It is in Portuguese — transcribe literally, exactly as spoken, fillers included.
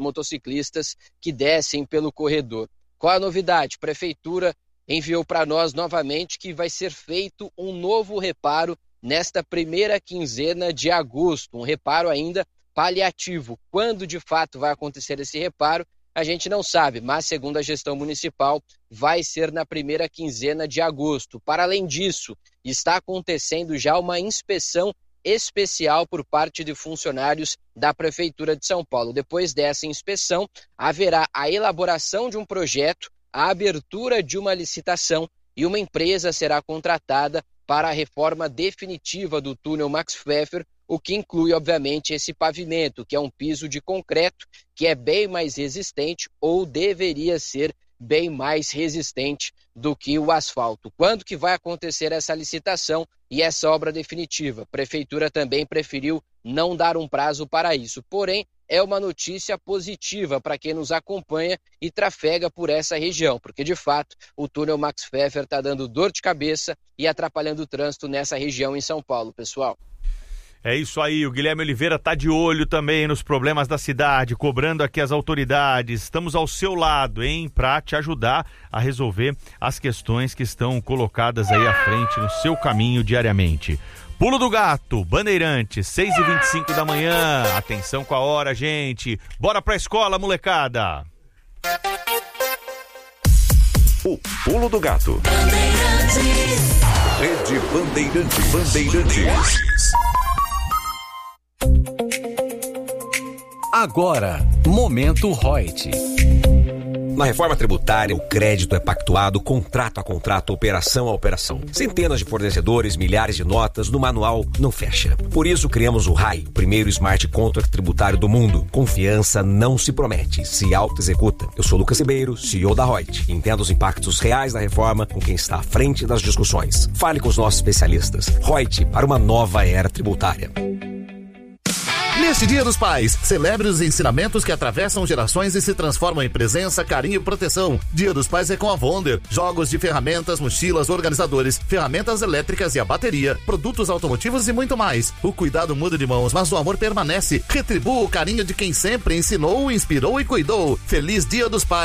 motociclistas que descem pelo corredor. Qual a novidade? A Prefeitura enviou para nós novamente que vai ser feito um novo reparo nesta primeira quinzena de agosto, um reparo ainda paliativo. Quando de fato vai acontecer esse reparo, a gente não sabe, mas segundo a gestão municipal, vai ser na primeira quinzena de agosto. Para além disso, está acontecendo já uma inspeção especial por parte de funcionários da Prefeitura de São Paulo. Depois dessa inspeção, haverá a elaboração de um projeto, a abertura de uma licitação e uma empresa será contratada para a reforma definitiva do túnel Max Pfeffer, o que inclui, obviamente, esse pavimento, que é um piso de concreto, que é bem mais resistente ou deveria ser bem mais resistente do que o asfalto. Quando que vai acontecer essa licitação e essa obra definitiva? A Prefeitura também preferiu não dar um prazo para isso, porém, é uma notícia positiva para quem nos acompanha e trafega por essa região, porque de fato o túnel Max Pfeffer está dando dor de cabeça e atrapalhando o trânsito nessa região em São Paulo, pessoal. É isso aí, o Guilherme Oliveira tá de olho também nos problemas da cidade, cobrando aqui as autoridades. Estamos ao seu lado, hein, para te ajudar a resolver as questões que estão colocadas aí à frente no seu caminho diariamente. Pulo do Gato, Bandeirantes, seis e vinte e cinco da manhã. Atenção com a hora, gente. Bora pra escola, molecada. O Pulo do Gato. Rede Bandeirantes. Bandeirantes. Agora, Momento Reut. Na reforma tributária, o crédito é pactuado contrato a contrato, operação a operação. Centenas de fornecedores, milhares de notas, no manual não fecha. Por isso criamos o R A I, o primeiro Smart Contract tributário do mundo. Confiança não se promete, se auto-executa. Eu sou Lucas Ribeiro, C E O da Reut. Entenda os impactos reais da reforma com quem está à frente das discussões. Fale com os nossos especialistas. Reut, para uma nova era tributária. Neste Dia dos Pais, celebre os ensinamentos que atravessam gerações e se transformam em presença, carinho e proteção. Dia dos Pais é com a Wonder. Jogos de ferramentas, mochilas, organizadores, ferramentas elétricas e a bateria, produtos automotivos e muito mais. O cuidado muda de mãos, mas o amor permanece. Retribua o carinho de quem sempre ensinou, inspirou e cuidou. Feliz Dia dos Pais.